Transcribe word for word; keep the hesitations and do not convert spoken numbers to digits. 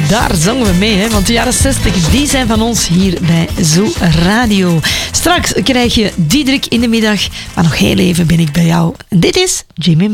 daar zongen we mee, hè? Want de jaren zestig, die zijn van ons hier bij Zo Radio. Straks krijg je Diederik in de middag, maar nog heel even ben ik bij jou. En dit is Jimmy